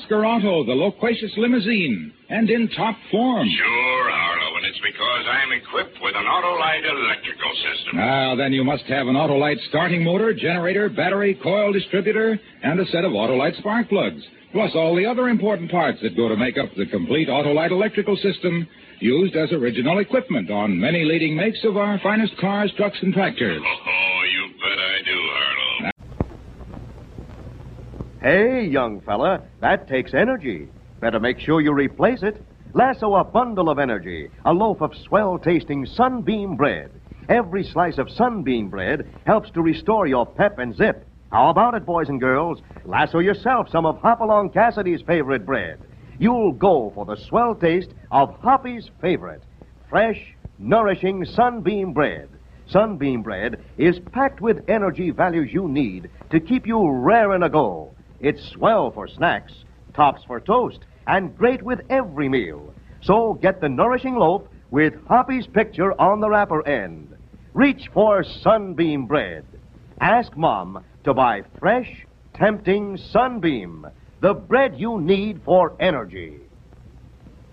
Oscar Otto, the loquacious limousine, and in top form. Sure, Harlow, and it's because I'm equipped with an Autolite electrical system. Ah, then you must have an Autolite starting motor, generator, battery, coil distributor, and a set of Autolite spark plugs, plus all the other important parts that go to make up the complete Autolite electrical system used as original equipment on many leading makes of our finest cars, trucks, and tractors. Oh, you bet I do, Harlow. Hey, young fella, that takes energy. Better make sure you replace it. Lasso a bundle of energy, a loaf of swell-tasting Sunbeam bread. Every slice of Sunbeam bread helps to restore your pep and zip. How about it, boys and girls? Lasso yourself some of Hopalong Cassidy's favorite bread. You'll go for the swell taste of Hoppy's favorite, fresh, nourishing Sunbeam bread. Sunbeam bread is packed with energy values you need to keep you raring to go. It's swell for snacks, tops for toast, and great with every meal. So get the nourishing loaf with Hoppy's picture on the wrapper end. Reach for Sunbeam bread. Ask Mom to buy fresh, tempting Sunbeam, the bread you need for energy.